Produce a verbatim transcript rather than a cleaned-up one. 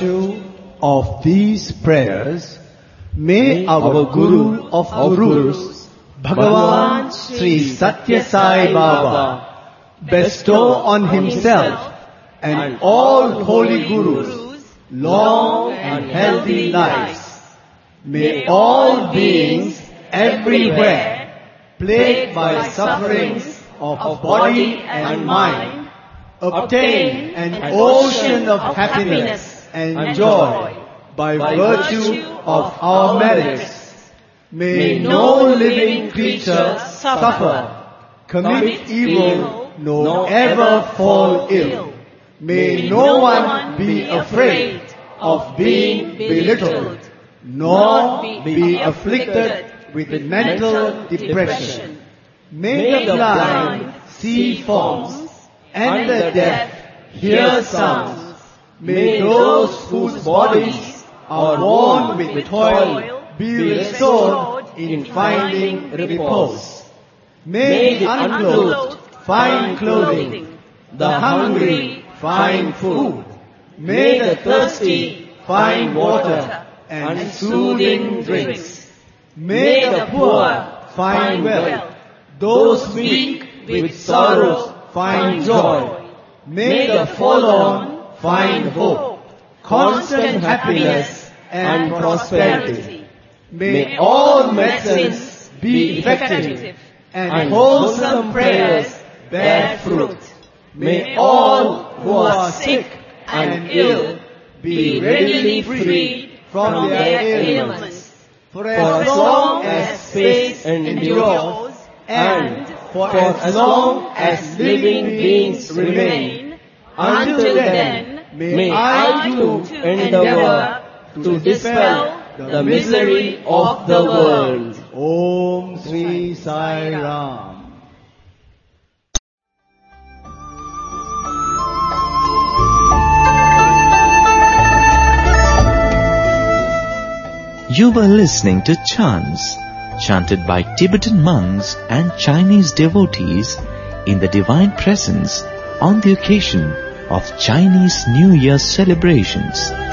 virtue of these prayers, may our Guru of Gurus, Bhagavan Sri Satya Sai Baba, bestow on himself and all holy Gurus long and healthy lives. May all beings everywhere, plagued by sufferings of body and mind, obtain an ocean of happiness and joy by virtue of our merits. May no living creature suffer, commit evil, nor ever fall ill. May no one be afraid of being belittled, nor be afflicted with mental depression. May the blind see forms, and the deaf hear sounds. May those whose bodies are worn with toil be restored in finding repose. May the unclothed find clothing, the hungry find food. May the thirsty find water and soothing drinks. May the poor find wealth, those weak with sorrows find joy. May the forlorn find hope, constant happiness and prosperity. May all medicines be effective and wholesome prayers bear fruit. May all who are sick and ill be readily freed from their ailments. For as long as space endures, and for as long as living beings remain, until then may I too endeavor to dispel the misery of the world. Om Sri Sai Ram. You were listening to chants chanted by Tibetan monks and Chinese devotees in the Divine Presence on the occasion of Chinese New Year celebrations.